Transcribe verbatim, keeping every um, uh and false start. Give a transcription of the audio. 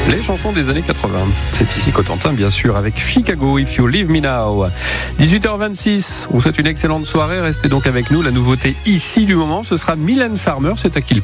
Les chansons des années quatre-vingts. C'est ici Cotentin, bien sûr, avec Chicago, If You Leave Me Now. dix-huit heures vingt-six, on vous souhaite une excellente soirée. Restez donc avec nous. La nouveauté ici du moment, ce sera Mylène Farmer. C'est à qui le tour ?